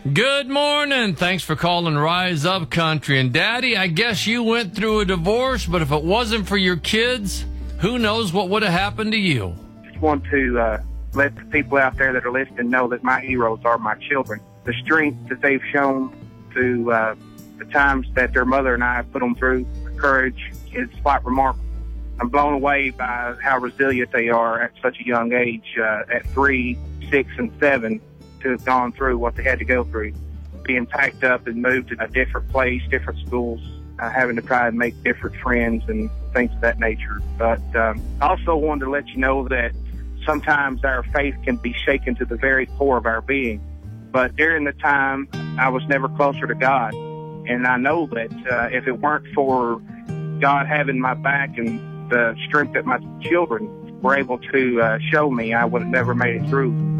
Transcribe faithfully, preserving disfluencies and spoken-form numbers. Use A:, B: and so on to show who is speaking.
A: Good morning. Thanks for calling Rise Up Country. And Daddy, I guess you went through a divorce, but if it wasn't for your kids, who knows what would have happened to you?
B: Just want to uh, let the people out there that are listening know that my heroes are my children. The strength that they've shown through uh, the times that their mother and I put them through, the courage, is quite remarkable. I'm blown away by how resilient they are at such a young age, uh, at three, six, and seven, to have gone through what they had to go through, being packed up and moved to a different place, different schools, uh, having to try and make different friends and things of that nature. But um, I also wanted to let you know that sometimes our faith can be shaken to the very core of our being. But during the time, I was never closer to God. And I know that uh, if it weren't for God having my back and the strength that my children were able to uh, show me, I would have never made it through.